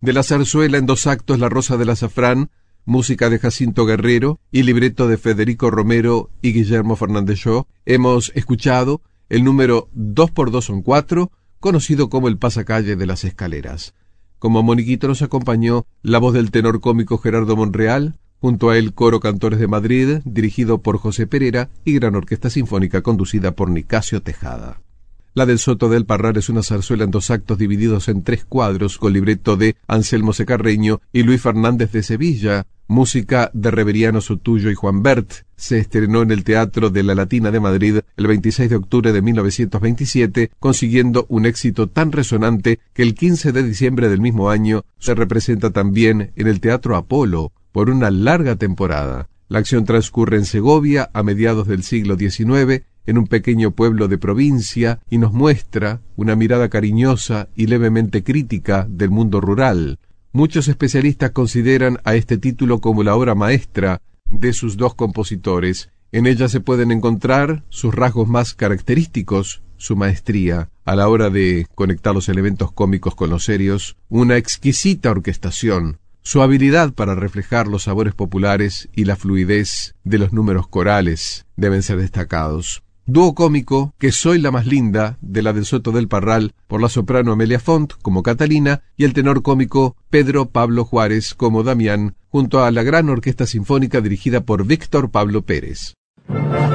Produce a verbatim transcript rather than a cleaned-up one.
De la zarzuela en dos actos La Rosa del Azafrán, música de Jacinto Guerrero y libreto de Federico Romero y Guillermo Fernández Shaw, hemos escuchado el número dos por dos son cuatro, conocido como el pasacalle de las escaleras. Como moniquito nos acompañó la voz del tenor cómico Gerardo Monreal, junto a él Coro Cantores de Madrid, dirigido por José Pereira, y Gran Orquesta Sinfónica conducida por Nicasio Tejada. La del Soto del Parral es una zarzuela en dos actos divididos en tres cuadros con libreto de Anselmo Secarreño y Luis Fernández de Sevilla, música de Reveriano Sotullo y Juan Bert. Se estrenó en el Teatro de la Latina de Madrid el veintiséis de octubre de mil novecientos veintisiete, consiguiendo un éxito tan resonante que el quince de diciembre del mismo año se representa también en el Teatro Apolo por una larga temporada. La acción transcurre en Segovia a mediados del siglo diecinueve, en un pequeño pueblo de provincia, y nos muestra una mirada cariñosa y levemente crítica del mundo rural. Muchos especialistas consideran a este título como la obra maestra de sus dos compositores. En ella se pueden encontrar sus rasgos más característicos, su maestría a la hora de conectar los elementos cómicos con los serios, una exquisita orquestación, su habilidad para reflejar los sabores populares y la fluidez de los números corales deben ser destacados. Dúo cómico que Soy la más linda, de la del Soto del Parral, por la soprano Amelia Font como Catalina y el tenor cómico Pedro Pablo Juárez como Damián, junto a la Gran Orquesta Sinfónica dirigida por Víctor Pablo Pérez.